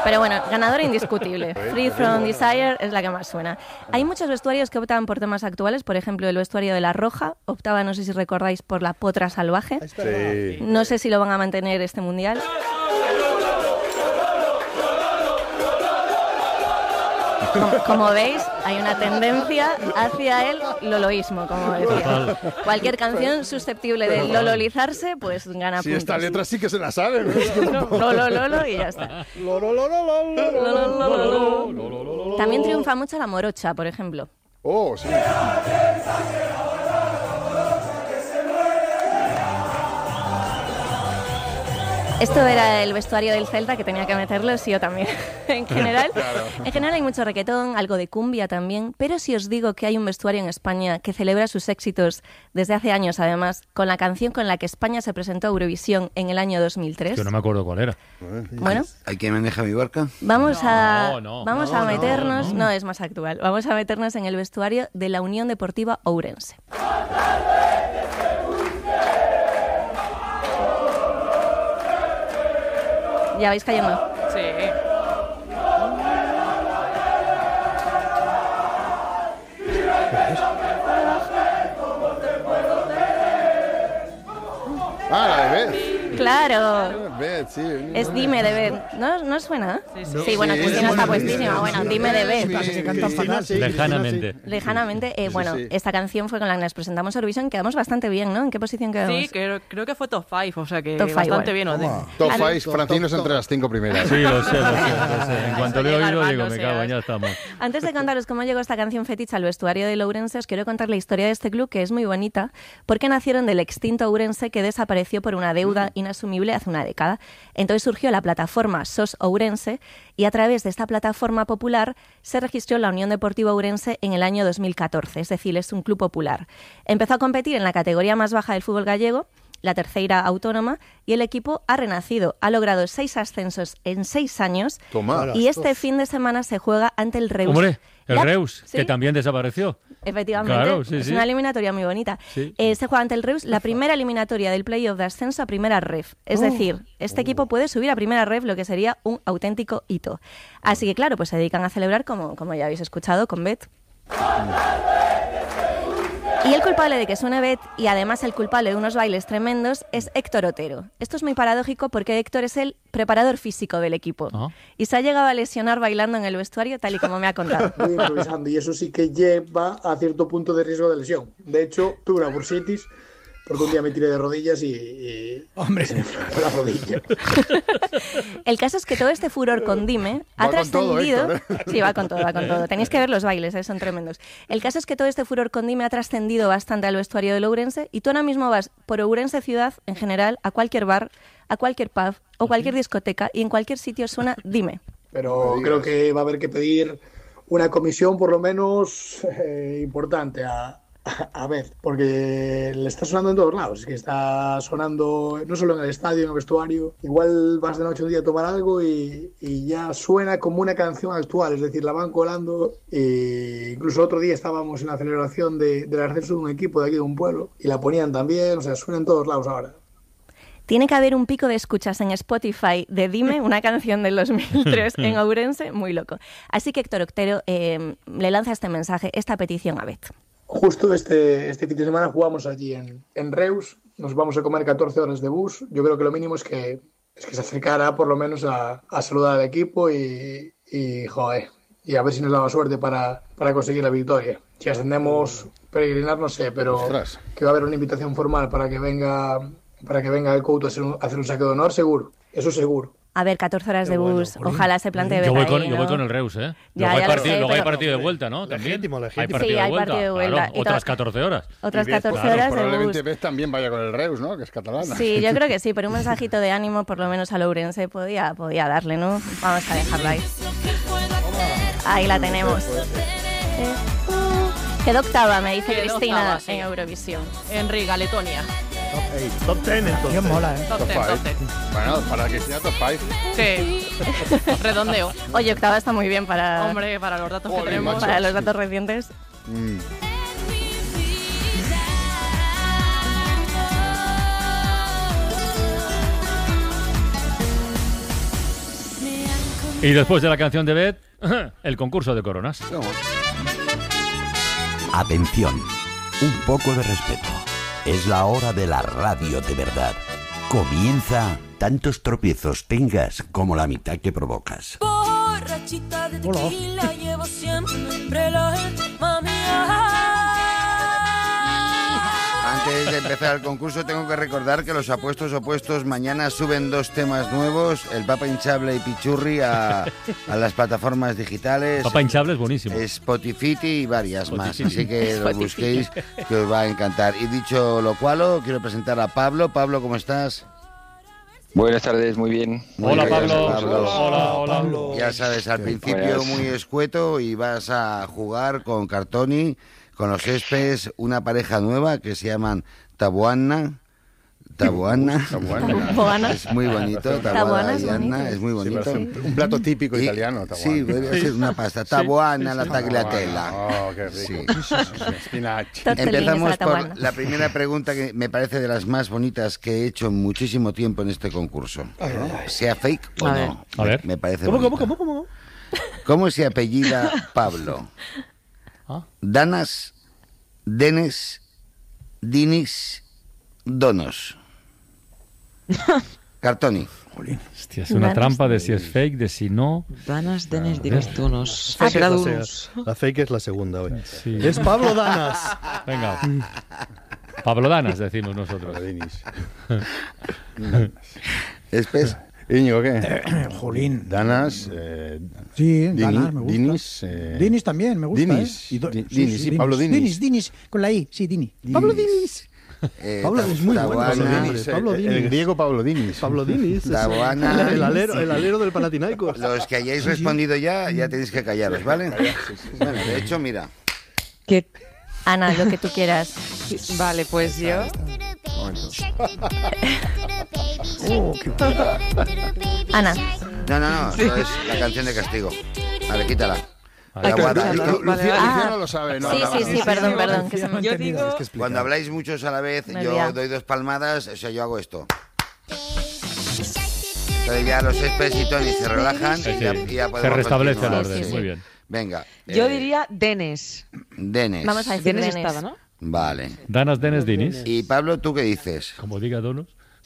Pero bueno, ganadora indiscutible. Free From Desire es la que más suena. Hay muchos vestuarios que optaban por temas actuales. Por ejemplo, el vestuario de La Roja optaba, no sé si recordáis, por la potra salvaje. Sí. No sé si lo van a mantener este mundial. Como veis, hay una tendencia hacia el loloísmo, como decía. Cualquier canción susceptible de lololizarse, pues gana puntos. Sí, esta letra sí que se la sabe. Lolo y ya está. También triunfa mucho la morocha, por ejemplo. Oh, sí. Esto era el vestuario del Celta, que tenía que meterlo, sí o también. En general hay mucho reggaetón, algo de cumbia también, pero si os digo que hay un vestuario en España que celebra sus éxitos desde hace años, además, con la canción con la que España se presentó a Eurovisión en el año 2003. Yo no me acuerdo cuál era. Bueno, ¿Hay quien maneja mi barca? vamos a meternos, no. no, es más actual, vamos a meternos en el vestuario de la Unión Deportiva Ourense. ¿Ya vais cayendo? Sí. Ah, la de Beth. Claro. Beth, sí. Es Dime de Beth. ¿No suena? Sí, Bueno, Sí, Cristina sí, está sí, puestísima. sí, Bueno, sí, Dime de Beth. Casi que cantan fatal. Lejanamente. Lejanamente, Sí, bueno, sí. esta canción fue con la que nos presentamos a Eurovisión. Quedamos bastante bien, ¿no? ¿En qué posición quedamos? Sí, creo que fue top 5, o sea que Top five, bastante bueno. bien. Top Vale. 5 francinos entre las 5 primeras. Sí, lo sé. En cuanto le he llegar oído, digo, cuando me cago, seas. ya estamos. Antes de contaros cómo llegó esta canción fetiche al vestuario de Ourense, os quiero contar la historia de este club, que es muy bonita, porque nacieron del extinto Ourense, que desapareció por una deuda inasumible hace una década. Entonces surgió la plataforma SOS Ourense, y a través de esta plataforma popular se registró la Unión Deportiva Ourense en el año 2014, es decir, es un club popular. Empezó a competir en la categoría más baja del fútbol gallego, la tercera autónoma, y el equipo ha renacido. Ha logrado 6 ascensos en 6 años. Toma. Y este fin de semana se juega ante el Reus. Hombre, el La- Reus, ¿Sí? que también desapareció. Efectivamente, Claro, sí, es sí. una eliminatoria muy bonita. Sí. Se juega ante el Reus, la primera eliminatoria del playoff de ascenso a primera ref. Es decir, este equipo puede subir a primera ref, lo que sería un auténtico hito. Así que claro, pues se dedican a celebrar, como ya habéis escuchado, con Beth. Y el culpable de que suene Beth, y además el culpable de unos bailes tremendos, es Héctor Otero. Esto es muy paradójico porque Héctor es el preparador físico del equipo. Ah. Y se ha llegado a lesionar bailando en el vestuario, tal y como me ha contado. Muy improvisando, y eso sí que lleva a cierto punto de riesgo de lesión. De hecho, tuve una bursitis porque un día me tiré de rodillas y Hombre. se me fue la rodilla. El caso es que todo este furor con Dime ha Va con todo, trascendido... Héctor, Sí, va con todo, va con todo. Tenéis que ver los bailes, son tremendos. El caso es que todo este furor con Dime ha trascendido bastante al vestuario del Ourense, y tú ahora mismo vas por Ourense ciudad, en general, a cualquier bar, a cualquier pub o cualquier discoteca, y en cualquier sitio suena Dime. Pero creo que va a haber que pedir una comisión por lo menos importante a ver, porque le está sonando en todos lados. Es que está sonando no solo en el estadio, en el vestuario. Igual vas de noche un día a tomar algo y ya suena como una canción actual, es decir, la van colando. Incluso otro día estábamos en la celebración del ascenso de un equipo de aquí de un pueblo y la ponían también, o sea, suena en todos lados ahora. Tiene que haber un pico de escuchas en Spotify de Dime, una canción del 2003 en Ourense, muy loco. Así que Héctor Otero le lanza este mensaje, esta petición a Beth. Justo este fin de semana jugamos allí en Reus, nos vamos a comer 14 horas de bus. Yo creo que lo mínimo es que se acercara por lo menos a saludar al equipo y joder, y a ver si nos daba suerte para conseguir la victoria. Si ascendemos, peregrinar no sé, pero Ostras. que va a haber una invitación formal para que venga el Couto a hacer un saque de honor, seguro, eso seguro. A ver, 14 horas de bus, ojalá se plantee Yo Beth voy ahí, con, ¿no? el Reus, ¿eh? Ya, Luego, ya lo sé, luego hay pero- partido de vuelta, ¿no? También. Legítimo. Hay Sí, partido hay de vuelta. partido de vuelta. Claro, Y otras to- 14 horas. Otras Y Beth, 14 Claro, horas de probablemente bus. Beth también vaya con el Reus, ¿no? Que es catalana. Sí, yo creo que sí, pero un mensajito de ánimo por lo menos a Ourense podía darle, ¿no? Vamos a dejarla ahí. Ahí la tenemos. Quedó octava, me dice Quedó Cristina, octava, sí. en Eurovisión. En Riga, Letonia. Top 10 entonces. Dios mola, ¿eh? Top Top 10, top five. 10. Bueno, para Cristina top 5. Sí. Redondeo. Oye, octava está muy bien para, Hombre, para los datos que Joder, tenemos. macho. para los datos recientes. Y después de la canción de Beth, el concurso de coronas. Atención, un poco de respeto. Es la hora de la radio de verdad. Comienza tantos tropiezos tengas como la mitad que provocas. Borrachita de tequila, llevo siempre la alma mía. Antes de empezar el concurso tengo que recordar que los apuestos opuestos mañana suben 2 temas nuevos, el Papa Hinchable y Pichurri a las plataformas digitales. Papa Hinchable es buenísimo. Spotify y varias más, Spotify. así que lo busquéis que os va a encantar. Y dicho lo cual, quiero presentar a Pablo. Pablo, ¿cómo estás? Buenas tardes, muy bien. Muy Hola, bien, Pablo. Pablo. Hola. Ya sabes, al principio Buenas. muy escueto y vas a jugar con Cartoni, con los Espes, una pareja nueva que se llaman Taboana. Tabuana. Tabuana. Es muy bonito. Tabuana es y Anna, bonito. es muy bonito. Sí, un plato típico Y- italiano, tabuana. Sí, podría ser una pasta. Tabuana, la tagliatella. Oh, qué rico. Spinach. Tortellini Empezamos alla por tabuana. la primera pregunta que me parece de las más bonitas que he hecho en muchísimo tiempo en este concurso. ¿Sea fake o A ver. no? A ver. Me parece ¿Cómo? bonita. ¿Cómo se apellida Pablo? Ah. Danas, Denes, Dinis, Donos. Cartoni. Hostia, es una trampa de si es fake, de si no. Danas, Denis, Dinis, Dunos. Fake Será es la Dunos. La fake es la segunda hoy. Sí. Es Pablo Danas. Venga. Pablo Danas, decimos nosotros. Dinis. Espes. Íñigo, ¿qué? Jolín. Danas, Sí, Dini- Danas me gusta. Dinis, Dinis también me gusta. Dinis. Dinis, sí, Pablo Dinis. Dinis, con la I, sí, Dini. Pablo Dinis. Pablo es muy bueno. Tabuana, Pablo Dinis, Pablo el Dinis. griego Pablo Dinis. Pablo Dinis. Tabuana. El alero del Panathinaikos. Los que hayáis respondido ya tenéis que callaros, ¿vale? Bueno, de hecho, mira. ¿Qué? Ana, lo que tú quieras. Vale, pues yo. Ana, No, esto es la canción de castigo. A ver, quítala. Vale. Tabuana. Vale, Esto- vale. Luciano lo sabe, ¿no? sí, sí, sí, perdón, que se me... Yo digo. Cuando habláis muchos a la vez, Me he yo liado. doy 2 palmadas, o sea, yo hago esto. Entonces ya los Espes y Tony se relajan Sí, y ya se podemos restablece el continuar. orden. sí. Muy bien. Venga. Yo diría Denes. Denes. Vamos a decir Denes Denis. estaba, ¿no? Vale. Danas, Denis, Dinis. Y Pablo, ¿tú qué dices? Como diga Donos.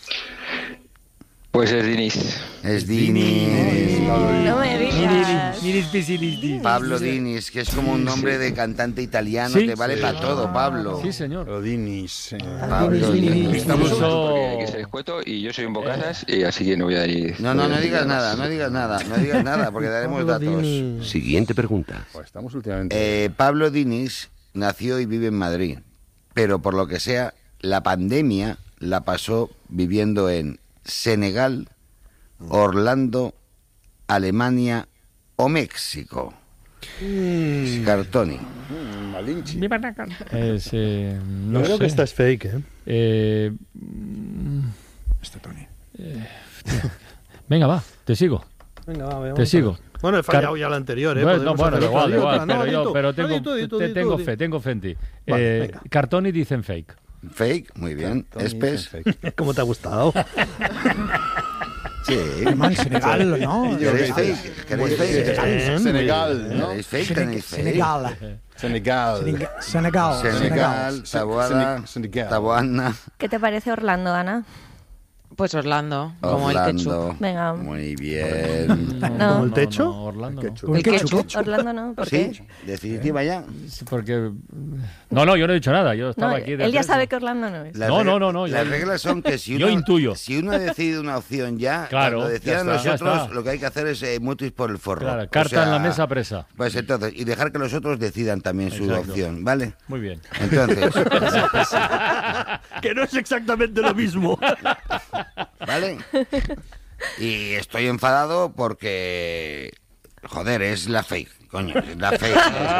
Pues es Dinis. Es Dinis. No me digas. Pablo Dinis, que es como un nombre de cantante italiano, Sí. te vale para todo, Pablo. Sí, señor. Pablo Dinis. Pablo Dinis. Incluso... Porque hay que ser escueto y yo soy un bocazas y así que no voy a ir. No digas nada, no digas nada, porque daremos datos. Siguiente pregunta. Pues estamos últimamente. Pablo Dinis nació y vive en Madrid, pero por lo que sea, la pandemia la pasó viviendo en Senegal, Orlando, Alemania o México. Cartoni. Malinchi. Es, no Yo creo sé. que esta es fake, ¿eh? Este Tony. Venga, va, te sigo. Venga, va, veamos. Te sigo. Bueno, he fallado ya la anterior, ¿eh? Bueno, Podemos hacer otra. Di igual, otra. No, pero di yo tú. pero No, tengo, di tú, di tú, di tengo tú. fe, tengo fe en ti. Vale, venga. Cartoni dicen fake. Fake, muy bien. Espes. ¿Cómo te ha gustado? Sí. Man, Senegal, ¿no? ¿Queréis fake? ¿Queréis fake? Senegal, ¿no? ¿Queréis fake? ¿Tenéis fake? Senegal. Senegal. Senegal. Senegal, Taboada, Senegal. Taboana, ¿Qué te parece Orlando, Ana? Pues Orlando, como el ketchup. Orlando. Venga. Muy bien. No. ¿Como el techo? No, Orlando no. ¿Con El qué ketchup. Orlando no, ¿por qué? ¿Sí? ¿Definitiva ya? Sí, porque... No, yo no he dicho nada. Yo No, estaba aquí de él ya atrezo. sabe que Orlando no es. Las No, reg- no, Las yo- reglas son que si yo uno, intuyo. si uno ha decidido una opción ya, Claro, cuando decidan ya los está, ya otros, está. lo que hay que hacer es mutis por el forro. Claro, O carta sea, en la mesa presa. Pues entonces, y dejar que los otros decidan también su Exacto. opción, ¿vale? Muy bien. Entonces, Que no es exactamente lo mismo. ¿vale? Y estoy enfadado porque, joder, es la fake. coño, la fake.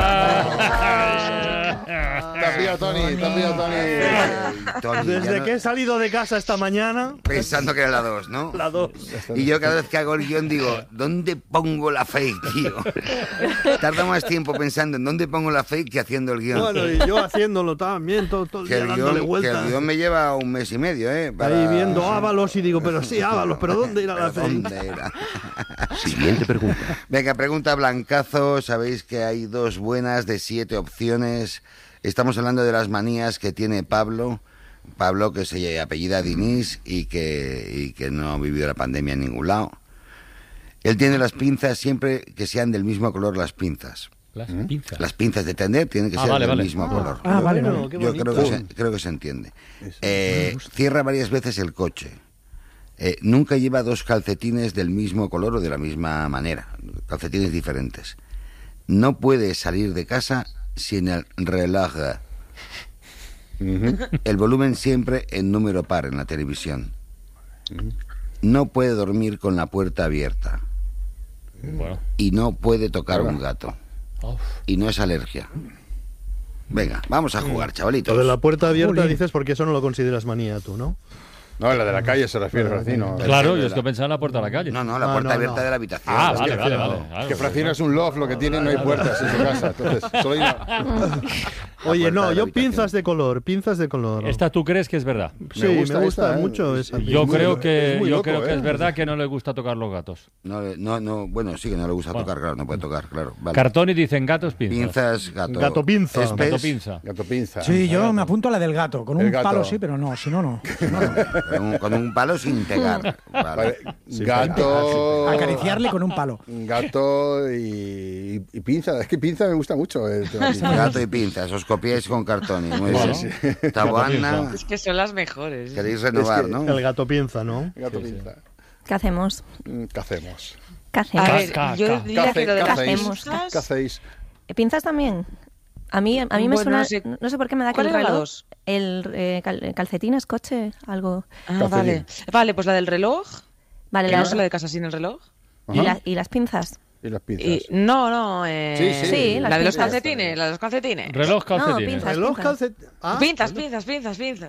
Te has pillado, Tony, te has pillado, Tony. Desde que he salido de casa esta mañana... Pensando que era la 2, ¿no? La 2. Y yo cada vez que hago el guión digo, ¿dónde pongo la fake, tío? Tarda más tiempo pensando en dónde pongo la fake que haciendo el guión. Bueno, y yo haciéndolo también, todo el Que día el dándole guión, vueltas. me lleva 1 mes y medio, ¿eh? Ahí viendo Ábalos y digo, pero sí, Ábalos, pero ¿dónde irá la fake? ¿Dónde era? Siguiente pregunta. Venga, pregunta blancazo. Sabéis que hay 2 buenas de 7 opciones. Estamos hablando de las manías que tiene Pablo. Pablo, que se apellida Diniz y que no vivió la pandemia en ningún lado. Él tiene las pinzas siempre que sean del mismo color las pinzas. Las pinzas. Las pinzas de tender tienen que ser del mismo color. Vale. Yo creo que se entiende. Cierra varias veces el coche. Nunca lleva 2 calcetines del mismo color o de la misma manera. Calcetines diferentes. No puede salir de casa sin el reloj. El volumen siempre en número par en la televisión. No puede dormir con la puerta abierta. Bueno. Y no puede tocar un gato. Y no es alergia. Venga, vamos a jugar, chavalitos. Lo de la puerta abierta dices porque eso no lo consideras manía tú, ¿no? No, la de la calle se refiere, Francino. Claro, yo es que pensaba en la puerta de la calle. No, la puerta abierta de la habitación. Ah, Es vale, que- vale, vale. Es que Francino es un loft, lo que tiene, no hay puertas en su casa. Entonces, solo hay una... Oye, puerta no, de la yo habitación. pinzas de color. ¿Esta tú crees que es verdad? Sí, me gusta esta, mucho esa. Yo creo que muy loco, es verdad que no le gusta tocar los gatos. No, bueno, sí que no le gusta tocar, claro, no puede tocar, claro. Vale. Cartoni dicen gatos, pinzas. Pinzas, gato. Gato pinza. Espes, Gato pinza. Gato pinza. Sí, yo me apunto a la del gato. Con El un gato. palo sí, pero no, si no, no. con un palo sin pegar. Vale. Vale, gato... Acariciarle con un palo. Gato y pinza. Es que pinza me gusta mucho. El tema pinza. Gato y pinzas, os copiáis con Cartoni. Muy Bueno. bien. Taboana, Es que son las mejores. queréis renovar, Es que- ¿no? El gato pinza, ¿no? Gato pinza. ¿Qué hacemos? ¿Qué hacemos? ¿Qué A hacemos? ver, yo diría que lo de ¿qué las hacemos? pinzas... ¿Qué hacéis? ¿Pinzas también? A mí me Bueno, suena, no sé. no sé por qué me da que ¿Cuál el era la reloj, dos? calcetines, coche, algo. Ah, vale. Vale, pues la del reloj. Vale, Que no sé la de casa sin el reloj. y las pinzas. Y las pinzas. No, Sí, la las de los pinzas. calcetines, la de los calcetines. Reloj, calcetines. No, pinzas, Reloj, pinzas. calcetines. Pinzas.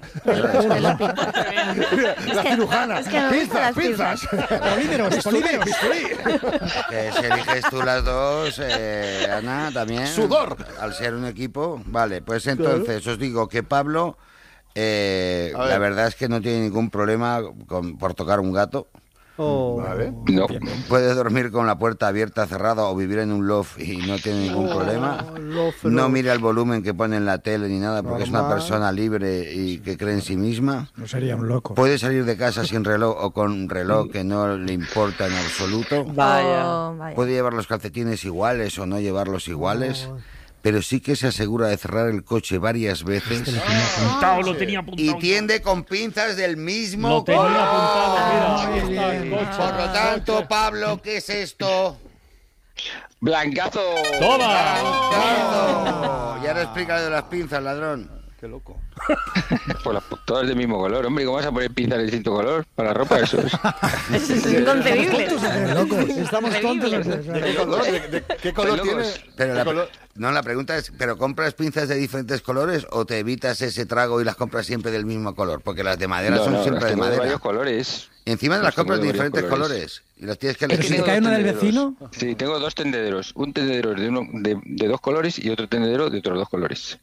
La cirujana. Es que me gustan las Pinzas. Polímeros. Que si eliges tú las dos, Ana, también. Sudor. Al ser un equipo. Vale, pues entonces os digo que Pablo, la verdad es que no tiene ningún problema por tocar un gato. Vale. No. Puede dormir con la puerta abierta, cerrada o vivir en un loft y no tiene ningún problema. No mira el volumen que pone en la tele ni nada porque es una persona libre y que cree en sí misma. No sería un loco. Puede salir de casa sin reloj o con un reloj que no le importa en absoluto. Vaya. Oh, vaya. Puede llevar los calcetines iguales o no llevarlos iguales. Pero sí que se asegura de cerrar el coche varias veces. Lo tenía apuntado. Y tiende con pinzas del mismo Lo tenía color. apuntado, mira, ahí está el coche. Por lo tanto, Pablo, ¿qué es esto? ¡Blancazo! ¡Toma! ¡Blancazo! Y ahora explícale de las pinzas, ladrón. Qué loco. Pues todas del mismo color. Hombre, ¿cómo vas a poner pinzas de distinto color? Para la ropa, eso es. Eso es inconcebible. Estamos tontos. ¿De qué color? ¿De qué color Locos. tiene? Pero ¿Qué color? la pregunta es, ¿pero compras pinzas de diferentes colores o te evitas ese trago y las compras siempre del mismo color? Porque las de madera son las siempre de tengo de madera. varios colores. Y encima las Las tengo compras de de varios diferentes colores. colores. Y las tienes que Pero elegir. si te cae una del vecino. Sí, tengo 2 tendederos. Un tendedero de 2 colores y otro tendedero de otros 2 colores.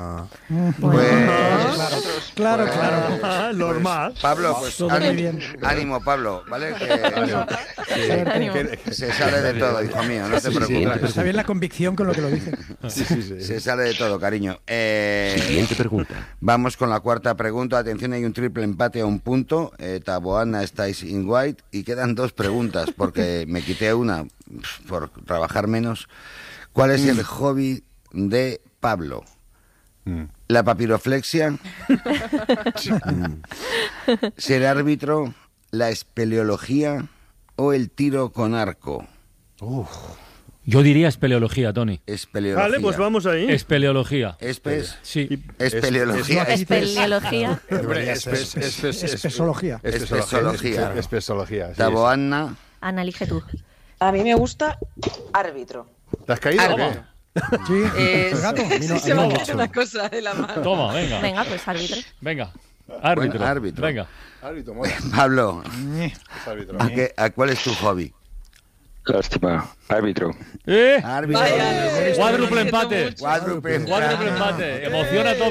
Claro. Normal. Pablo, pues Todo muy ánimo, bien. ánimo, Pablo, ¿vale? Que se sale de todo, hijo mío, no te preocupes. Está bien la convicción con lo que lo dice. Se sale de todo, cariño. Siguiente pregunta. Vamos con la cuarta pregunta. Atención, hay un triple empate a un punto. Taboana, estáis in white. Y quedan 2 preguntas, porque me quité una por trabajar menos. ¿Cuál es el hobby de Pablo? ¿La papiroflexia? ¿Ser árbitro? ¿La espeleología? ¿O el tiro con arco? Yo diría espeleología, Tony. Espeleología. Vale, pues vamos ahí. Espeleología. Espes. Sí. Espeleología. Espeleología. Espesología. Espesología. Taboana. Ana, elige tú. A mí me gusta árbitro. ¿Te has caído o qué? Toma. Sí, el gato. Se me ha hecho una cosa de la mano. Toma, venga. Venga, pues árbitro. Venga. Árbitro. Bueno, árbitro. Venga. Árbitro, mola. Pablo, Es árbitro. ¿a cuál es tu hobby? Lástima. Árbitro. Árbitro. Vaya, Cuádruple empate. Cuádruple empate. Cuádruple empate. Emociona a todos.